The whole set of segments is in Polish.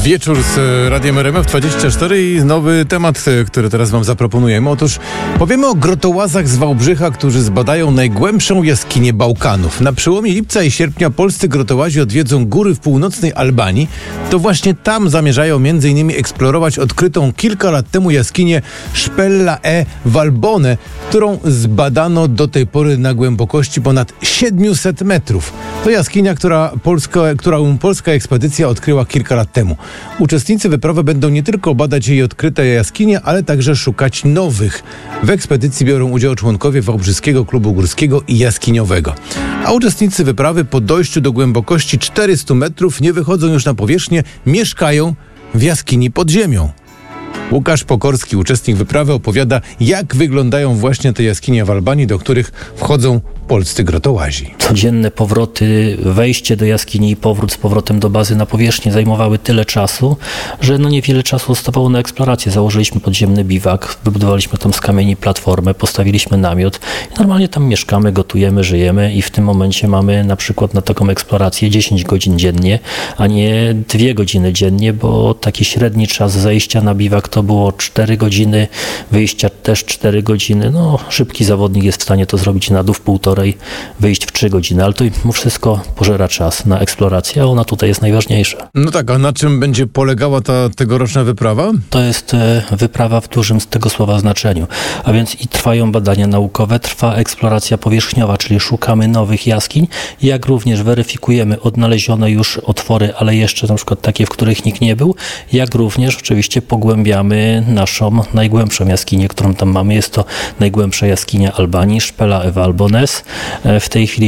Wieczór z Radiem RMF24 i nowy temat, który teraz wam zaproponujemy. Otóż powiemy o grotołazach z Wałbrzycha, którzy zbadają najgłębszą jaskinię Bałkanów. Na przełomie lipca i sierpnia polscy grotołazi odwiedzą góry w północnej Albanii. To właśnie tam zamierzają m.in. eksplorować odkrytą kilka lat temu jaskinię Szpella e Valbonne, którą zbadano do tej pory na głębokości ponad 700 metrów. To jaskinia, którą polska ekspedycja odkryła kilka lat temu. Uczestnicy wyprawy będą nie tylko badać jej odkryte jaskinie, ale także szukać nowych. W ekspedycji biorą udział członkowie Wałbrzyskiego Klubu Górskiego i Jaskiniowego. A uczestnicy wyprawy po dojściu do głębokości 400 metrów nie wychodzą już na powierzchnię, mieszkają w jaskini pod ziemią. Łukasz Pokorski, uczestnik wyprawy, opowiada, jak wyglądają właśnie te jaskinie w Albanii, do których wchodzą polscy grotołazi. Codzienne powroty, wejście do jaskini i powrót z powrotem do bazy na powierzchnię zajmowały tyle czasu, że niewiele czasu zostawało na eksplorację. Założyliśmy podziemny biwak, wybudowaliśmy tam z kamieni platformę, postawiliśmy namiot i normalnie tam mieszkamy, gotujemy, żyjemy i w tym momencie mamy na przykład na taką eksplorację 10 godzin dziennie, a nie 2 godziny dziennie, bo taki średni czas zejścia na biwak to było 4 godziny, wyjścia też 4 godziny. Szybki zawodnik jest w stanie to zrobić na dół w 1,5, wyjść w 3 godziny, ale to mimo wszystko pożera czas na eksplorację, a ona tutaj jest najważniejsza. No tak, a na czym będzie polegała ta tegoroczna wyprawa? To jest wyprawa w dużym z tego słowa znaczeniu, a więc i trwają badania naukowe, trwa eksploracja powierzchniowa, czyli szukamy nowych jaskiń, jak również weryfikujemy odnalezione już otwory, ale jeszcze na przykład takie, w których nikt nie był, jak również oczywiście pogłębiamy naszą najgłębszą jaskinię, którą tam mamy. Jest to najgłębsza jaskinia Albanii, Szpella e Valbonne. W tej chwili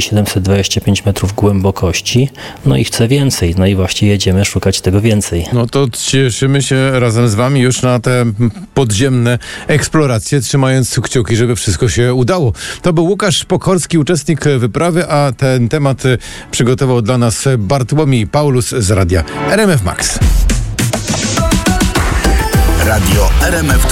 725 metrów głębokości. I chcę więcej. I właśnie jedziemy szukać tego więcej. No to cieszymy się razem z wami już na te podziemne eksploracje, trzymając kciuki, żeby wszystko się udało. To był Łukasz Pokorski, uczestnik wyprawy, a ten temat przygotował dla nas Bartłomiej Paulus z radia RMF Max. Radio RMF24.